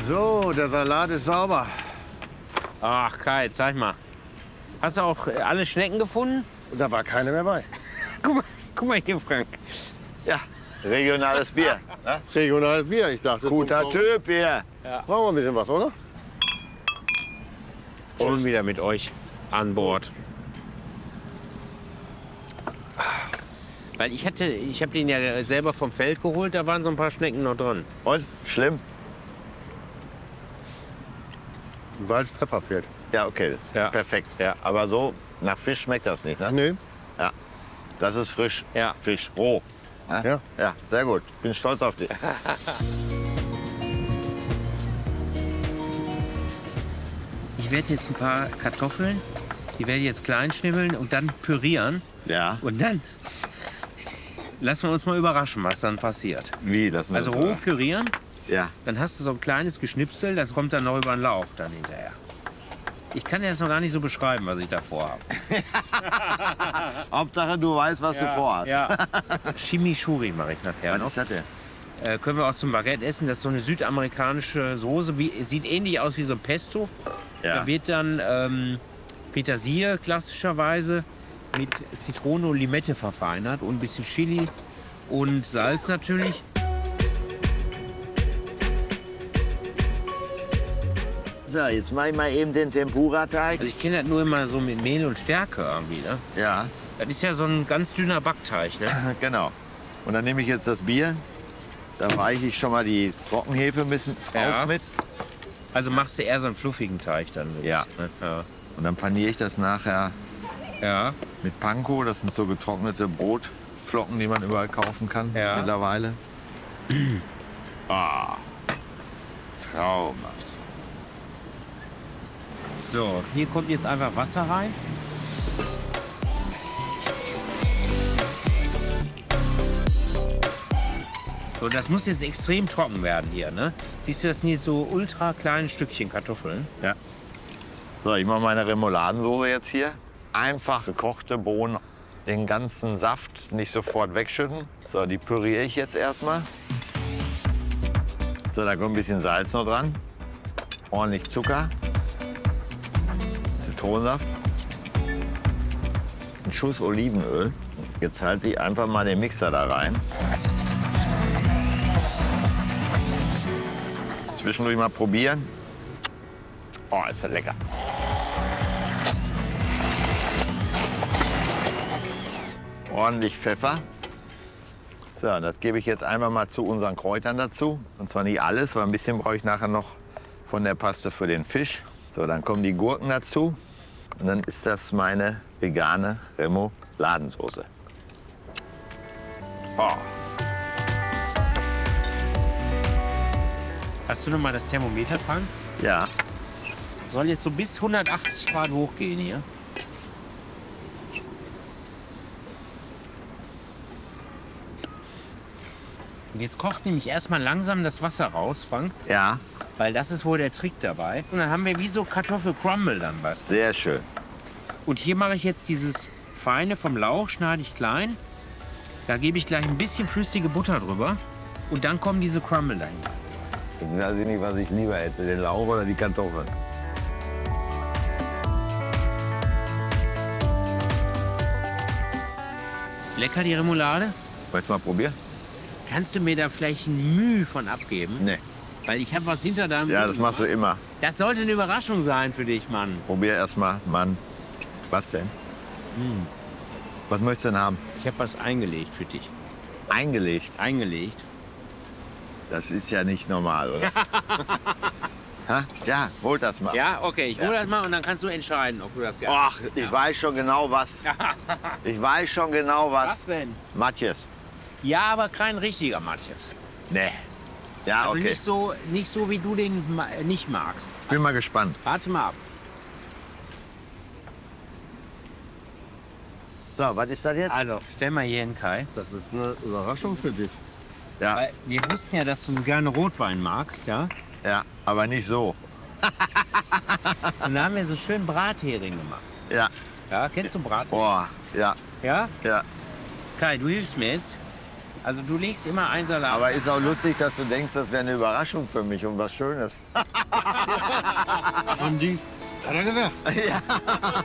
So, der Salat ist sauber. Ach, Kai, zeig mal. Hast du auch alle Schnecken gefunden? Und da war keine mehr bei. Guck mal hier, Frank. Ja, regionales Bier. Ne? Regionales Bier, ich dachte. Guter Typ hier. Brauchen wir ein bisschen was, oder? Und wieder mit euch an Bord. Weil ich habe den ja selber vom Feld geholt, da waren so ein paar Schnecken noch drin. Und? Schlimm? Salz, Pfeffer fehlt. Ja, okay, das ist Ja. perfekt. Ja. Aber so nach Fisch schmeckt das nicht, ne? Nee. Ja. Das ist frisch. Ja. Fisch, roh. Ja. Ja, sehr gut. Bin stolz auf dich. Ich werde jetzt ein paar Kartoffeln, die werde ich jetzt klein schnibbeln und dann pürieren. Ja. Und dann lassen wir uns mal überraschen, was dann passiert. Wie? Das Also roh pürieren, Ja. dann hast du so ein kleines Geschnipsel, das kommt dann noch über den Lauch dann hinterher. Ich kann dir das noch gar nicht so beschreiben, was ich da vorhabe. Hauptsache, du weißt, was du vorhast. Ja. Chimichurri mache ich nachher Was noch. ist das denn? Können wir auch zum Baguette essen. Das ist so eine südamerikanische Soße. Sieht ähnlich aus wie so ein Pesto. Ja. Da wird dann Petersilie klassischerweise mit Zitrone und Limette verfeinert und ein bisschen Chili und Salz natürlich. So, jetzt mache ich mal eben den Tempura-Teig. Also ich kenne das nur immer so mit Mehl und Stärke irgendwie. Ne? Ja, Das ist ja so ein ganz dünner Backteig. Ne? genau. Und dann nehme ich jetzt das Bier. Da weiche ich schon mal die Trockenhefe ein bisschen Ja. auf mit. Also machst du eher so einen fluffigen Teig dann. so Ja. Ne? Ja. Und dann paniere ich das nachher Ja. mit Panko. Das sind so getrocknete Brotflocken, die man überall kaufen kann Ja. mittlerweile. Ah, traumhaft. So, hier kommt jetzt einfach Wasser rein. So, das muss jetzt extrem trocken werden hier, ne? Siehst du, das sind jetzt so ultra kleine Stückchen Kartoffeln. Ja. So, ich mache meine Remouladensoße jetzt hier. Einfach gekochte Bohnen, den ganzen Saft nicht sofort wegschütten. So, die püriere ich jetzt erstmal. So, da kommt ein bisschen Salz noch dran. Ordentlich Zucker. Zitronensaft. Ein Schuss Olivenöl. Jetzt halte ich einfach mal den Mixer da rein. Zwischendurch mal probieren. Oh, ist das lecker. Ordentlich Pfeffer. So, das gebe ich jetzt einfach mal zu unseren Kräutern dazu. Und zwar nicht alles, weil ein bisschen brauche ich nachher noch von der Paste für den Fisch. So, dann kommen die Gurken dazu. Und dann ist das meine vegane Remouladensoße. Oh. Hast du noch mal das Thermometer dran? Ja, Soll jetzt so bis 180 Grad hochgehen hier. Und jetzt kocht nämlich erstmal langsam das Wasser raus, Frank, ja, weil das ist wohl der Trick dabei. Und dann haben wir wie so Kartoffelcrumble dann was. sehr schön. Und hier mache ich jetzt dieses Feine vom Lauch, schneide ich klein. Da gebe ich gleich ein bisschen flüssige Butter drüber. Und dann kommen diese Crumble dahin. Jetzt weiß ich nicht, was ich lieber hätte, den Lauch oder die Kartoffeln. Lecker die Remoulade? Willst du mal probieren? Kannst du mir da vielleicht ein Mühe von abgeben? Nee. Weil ich habe was hinter deinem Ja, das Rücken. machst du immer. Das sollte eine Überraschung sein für dich, Mann. Probier erst mal, Mann. Was denn? Was möchtest du denn haben? Ich habe was eingelegt für dich. Eingelegt. Eingelegt? Das ist ja nicht normal, oder? Ha? Ja, hol das mal. Ja, okay, ich hole das mal und dann kannst du entscheiden, ob du das gerne Ach, ich weiß schon genau was. Ich weiß schon genau Was was. denn? Matjes. Ja, aber kein richtiger Matthias. Nee. Ja, Also okay. nicht so, wie du den nicht magst. Bin mal gespannt. Warte mal ab. So, was ist das jetzt? Also, stell mal hier hin, Kai. Das ist eine Überraschung für dich. Ja, Weil wir wussten ja, dass du gerne Rotwein magst, ja? ja, aber nicht so. Und da haben wir so schön Brathering gemacht. Ja, Ja, kennst du Brathering? boah, ja, Ja? ja. Kai, du hilfst mir jetzt. Also du legst immer ein Salat. Aber ist auch lustig, dass du denkst, das wäre eine Überraschung für mich und was Schönes. Haben die? Hat er gesagt.